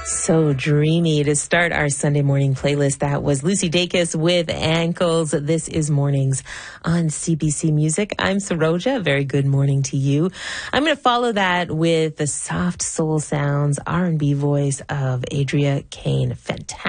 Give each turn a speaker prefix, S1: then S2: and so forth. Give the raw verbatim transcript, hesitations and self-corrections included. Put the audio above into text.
S1: So dreamy to start our Sunday morning playlist. That was Lucy Dacus with Ankles. This is Mornings on C B C Music. I'm Saroja. Very good morning to you. I'm going to follow that with the soft soul sounds, R and B voice of Adria Kane. Fantastic.